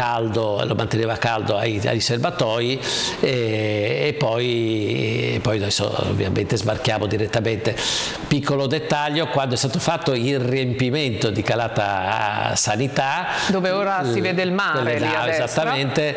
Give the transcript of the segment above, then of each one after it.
caldo, lo manteneva caldo ai serbatoi, e poi adesso ovviamente sbarchiamo direttamente. Piccolo dettaglio: quando è stato fatto il riempimento di Calata Sanità, dove ora si vede il mare lì a destra, esattamente,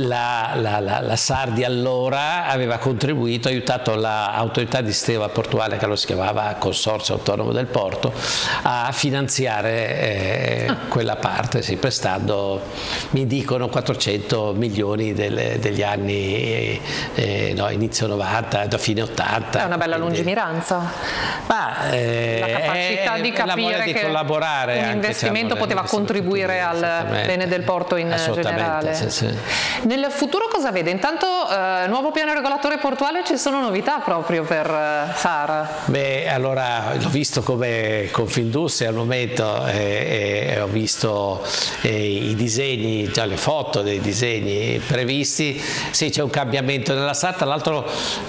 la SAR di allora aveva contribuito, ha aiutato l'autorità di sistema portuale, che lo si chiamava Consorzio Autonomo del Porto, a finanziare quella parte, sì, prestando, mi dicono, 400 milioni degli anni inizio 90, da fine 80. È una bella lungimiranza. Ma la capacità di capire di che collaborare un anche, investimento poteva contribuire al bene del porto in generale. Sì. Nel futuro cosa vede? Intanto nuovo piano regolatore portuale, ci sono novità proprio per SAR? Beh, allora l'ho visto come Confindustria al momento, e ho visto i disegni, già le foto dei disegni previsti. Sì, c'è un cambiamento nella SAR, tra l'altro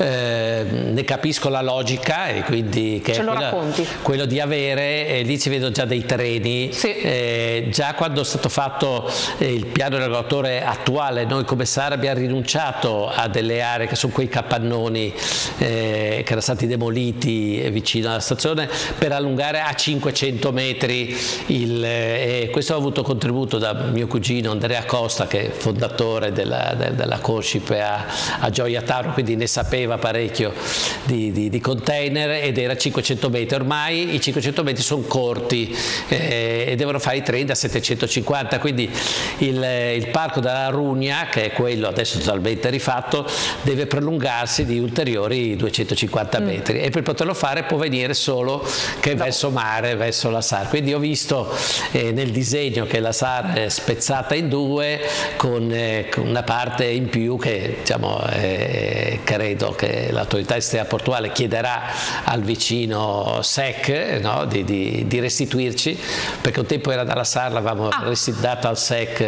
ne capisco la logica, e quindi che ce lo racconti? Quello di avere, lì ci vedo già dei treni, sì. Già quando è stato fatto il piano regolatore attuale, noi come SAR abbiamo rinunciato a delle aree che sono quei capannoni che erano stati demoliti vicino alla stazione, per allungare a 500 metri questo ha avuto contributo da mio cugino Andrea Costa, che è fondatore della Conscip a Gioia Tauro, quindi ne sapeva parecchio di container, ed era 500 metri. Ormai i 500 metri sono corti e devono fare i treni da 750, quindi il parco della Rugna, che è quello adesso totalmente rifatto, deve prolungarsi di ulteriori 250 metri, e per poterlo fare può venire solo che verso mare, verso la SAR. Quindi ho visto nel disegno che la SAR è spezzata in due, con una parte in più che, diciamo, credo che l'autorità estera portuale chiederà al vicino SEC, no, di restituirci, perché un tempo era dalla SAR, l'avevamo data al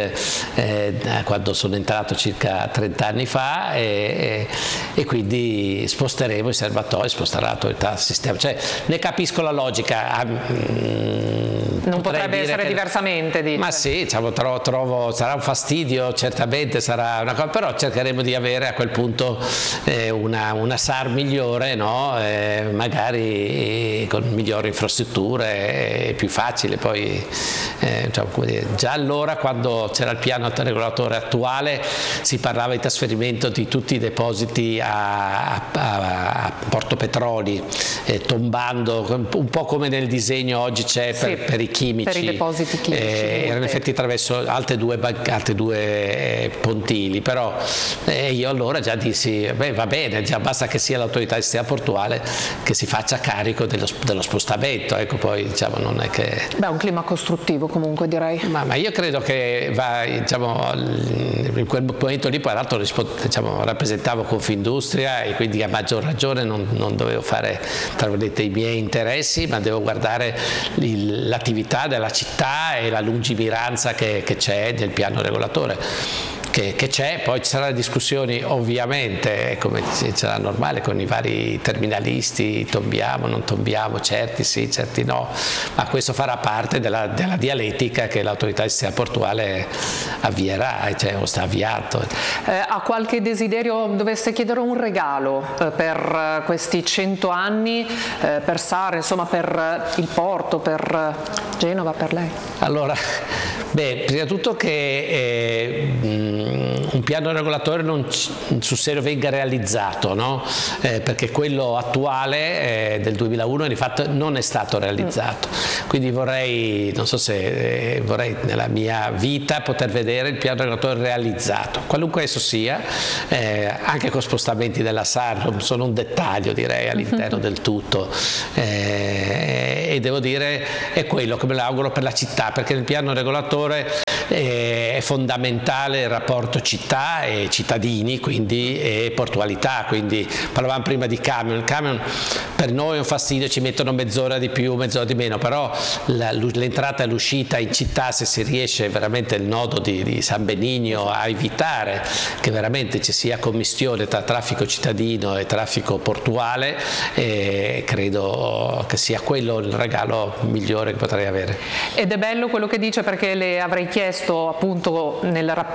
SEC quando sono entrato circa 30 anni fa, e quindi sposteremo i serbatoi, sposterà l'autorità del sistema. Cioè, ne capisco la logica. Non potrebbe essere diversamente, dice. Ma sì, diciamo, trovo sarà un fastidio, certamente sarà una cosa, però cercheremo di avere a quel punto una SAR migliore, no? Magari con migliori infrastrutture, più facile. Poi diciamo, come dire, già allora, quando c'era il piano regolatore attuale, si parlava di trasferimento di tutti i depositi a Porto Petroli, tombando un po' come nel disegno oggi c'è per i chimici, per i depositi chimici, erano in effetti attraverso altre due pontili, però io allora già dissi, beh, va bene, già basta che sia l'autorità estera portuale che si faccia carico dello spostamento, ecco. Poi, diciamo, non è che... Beh, un clima costruttivo comunque, direi. Ma io credo che diciamo, in quel momento lì, poi l'altro, diciamo, rappresentavo Confindustria, e quindi a maggior ragione non dovevo fare, tra virgolette, i miei interessi, ma devo guardare l'attività della città e la lungimiranza che c'è nel piano regolatore. Che c'è, poi ci saranno discussioni, ovviamente, come sarà normale, con i vari terminalisti, tombiamo, non tombiamo, certi sì, certi no, ma questo farà parte della dialettica che l'autorità estera portuale avvierà, cioè, o sta avviando. Ha qualche desiderio, dovesse chiedere un regalo per questi 100 anni, per SAR, insomma, per il porto, per Genova, per lei? Allora, beh, prima di tutto che un piano regolatore sul serio venga realizzato, no? Perché quello attuale del 2001 di fatto non è stato realizzato, quindi vorrei nella mia vita poter vedere il piano regolatore realizzato, qualunque esso sia, anche con spostamenti della SAR, sono un dettaglio, direi, all'interno del tutto, e devo dire è quello che me l'auguro per la città, perché nel piano regolatore è fondamentale il rapporto città e cittadini, quindi, e portualità. Quindi parlavamo prima di camion. Il camion per noi è un fastidio, ci mettono mezz'ora di più, mezz'ora di meno, però l'entrata e l'uscita in città, se si riesce veramente il nodo di San Benigno a evitare che veramente ci sia commistione tra traffico cittadino e traffico portuale, credo che sia quello il regalo migliore che potrei avere. Ed è bello quello che dice, perché le avrei chiesto appunto nel rapporto